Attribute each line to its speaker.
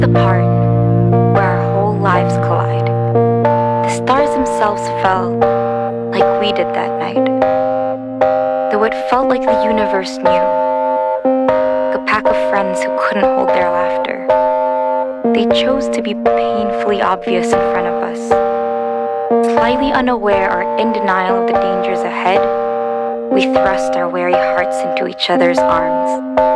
Speaker 1: the part where our whole lives collide. The stars themselves fell like we did that night. Though it felt like the universe knew. A pack of friends who couldn't hold their laughter. They chose to be painfully obvious in front of us. Slightly unaware or in denial of the dangers ahead, we thrust our weary hearts into each other's arms.